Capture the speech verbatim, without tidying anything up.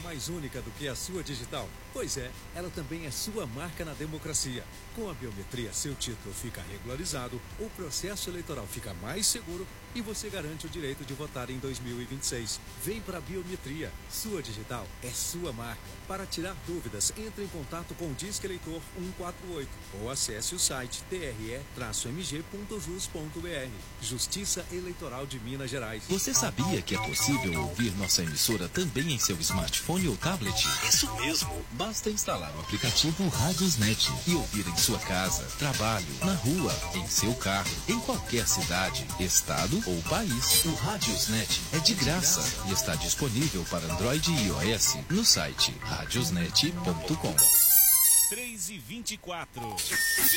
mais única do que a sua digital? Pois é, ela também é sua marca na democracia. Com a biometria, seu título fica regularizado, o processo eleitoral fica mais seguro e você garante o direito de votar em dois mil e vinte e seis. Vem para a biometria. Sua digital é sua marca. Para tirar dúvidas, entre em contato com o Disque Eleitor cento e quarenta e oito ou acesse o site t r e traço m g ponto jus ponto b r. Justiça Eleitoral de Minas Gerais. Você sabia que é possível ouvir nossa emissora também em seu smartphone ou tablet? Isso mesmo. Basta instalar o aplicativo Radiosnet e ouvir em sua casa, trabalho, na rua, em seu carro, em qualquer cidade, estado ou país. O Radiosnet é de graça e está disponível para Android e iOS no site radiosnet ponto com. três e vinte e quatro.